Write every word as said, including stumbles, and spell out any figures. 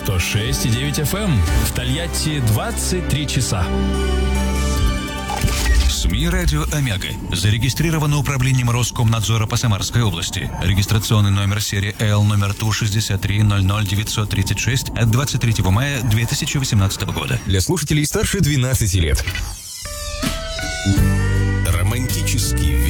сто шесть и девять эф эм. В Тольятти двадцать три часа. СМИ «Радио Омега» зарегистрировано управлением Роскомнадзора по Самарской области. Регистрационный номер серии Л номер Ту шестьдесят три ноль ноль девятьсот тридцать шесть от двадцать третьего мая две тысячи восемнадцатого года. Для слушателей старше двенадцати лет. Романтический